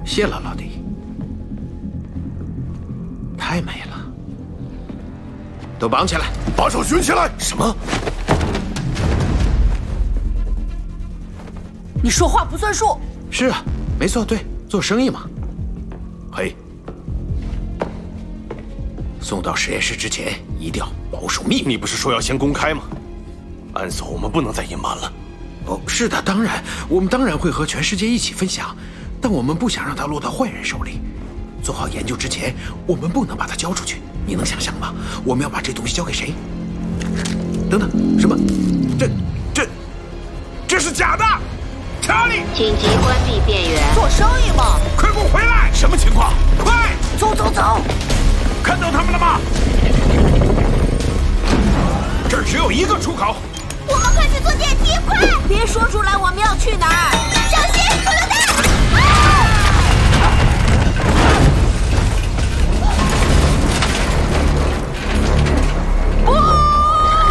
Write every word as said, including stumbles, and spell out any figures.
谢了，老弟。太美了，都绑起来， 把手举起来！ 什么？ 你说话不算数。 是啊，没错，对，做生意嘛。嘿，送到实验室之前一定要保守秘密。 你不是说要先公开吗？安索，我们不能再隐瞒了。 哦，是的，当然，我们当然会和全世界一起分享，但我们不想让它落到坏人手里。做好研究之前，我们不能把它交出去。你能想象吗？我们要把这东西交给谁？等等，什么？这、这、这是假的！查理， 紧急关闭电源。 做生意嘛。 快给我回来！ 什么情况？ 快， 走走走！ 看到他们了吗？这儿只有一个出口。 我们快去坐电梯，快！ 别说出来我们要去哪儿。 小心！